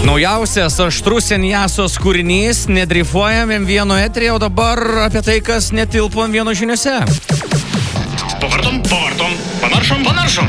Naujausias aštrus Senjasos kūrinys, nedrifuojam M1 eteryje, o dabar apie tai, kas netilpo M1 žiniuose. Pavartom, panaršom.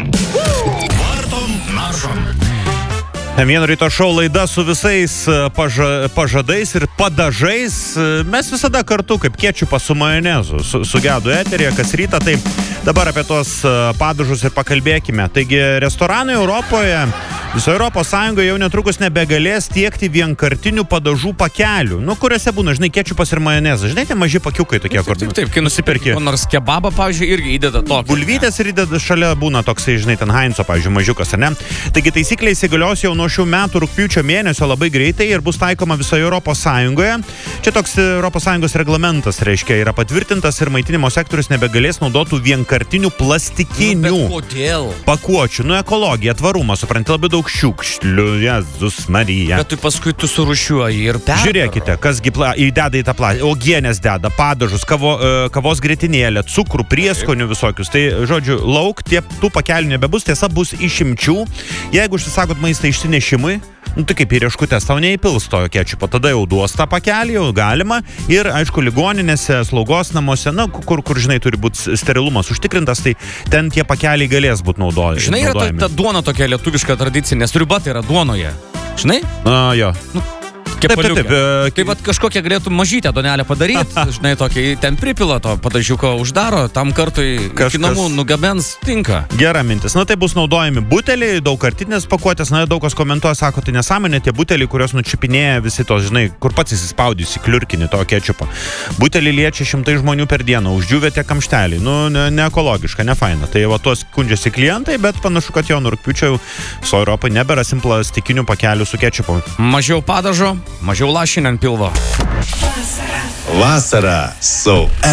Vartom, naršom. M1 ryto šou laida su visais pažadais ir padažais. Mes visada kartu, kaip kečupas su majonezu, sugedu eteryje, kas rytą. Tai dabar apie tos padažus ir pakalbėkime. Taigi, restoranai Europoje, visoje Europos Sąjungoje jau netrukus nebegalės tiekti vienkartinių padažų pakelių. Nu, kuriuose būna, žinai, kečupas ir majonezas. Žinai, tie maži pakiukai tokie, kur... Taip, kai nusipirki. Nors kebabą, pavyzdžiui, irgi įdeda tokį. Bulvytės ir įdeda šalia būna toksai, žinai, ten Heinzo, pavyzdžiui, mažiukas, ar ne? Taigi, taisyklė įsigalios jau nuo šių metų rugpjūčio mėnesio labai greitai ir bus taikoma visoje Europos Sąjungoje. Čia toks Europos Sąjungos reglamentas, reiškia, yra patvirtintas ir maitinimo sektorius nebegalės naudotų vienkartinių plastikinių pakuočių. Nu, ekologija, tvarumas, supranti, labai daug šiukšlių, Jėzus Marija. Bet tu paskui tu surūšiuoji ir perdaro. Žiūrėkite, kasgi įdeda į tą plastiką, uogienės deda, padažus, kavos grietinėlę, cukrų, prieskonių visokius. Tai, žodžiu, lauk, tų pakelių nebebus, tiesa bus išimčių. Jeigu užsisakot maistą išsinešimui, nu tai kaip į rieškutės tau neįpils to kečupo, tada jau duos tą pakelį, jau galima. Ir, aišku, ligoninėse, slaugos namuose, na, kur žinai, turi būti sterilumas užtikrintas, tai ten tie pakeliai galės būti naudojami. Žinai, yra ta duona tokia lietuviška tradicinė, nes sriuba tai yra duonoje. Žinai? Jo. Taip. Tai vat kažkokią galėtų mažytę donelę padaryti, žinai, tokį ten pripila to padažiuko uždaro, tam kartui iki namų nugabens tinka. Gera mintis. Na, tai bus naudojami buteliai, daugkartinės pakuotės, na, daug kas komentuoja, sako, tai nesąmonė, tie buteliai, kurios nučiupinėja visi tos, žinai, kur pats įsispaudys į kliurkinį to kečupą. Butelį liečia 100 žmonių per dieną, uždžiūvė tie kamšteliai. Nu, ne ekologiška, ne faina. Tai va tuos skundžiasi klientai, bet panašu, kad jau nuo rugpjūčio viso Europai neberasim plastikinių pakelių su kečupu. Mažiau padažo, mažiau lašinį ant pilvo. Vasara su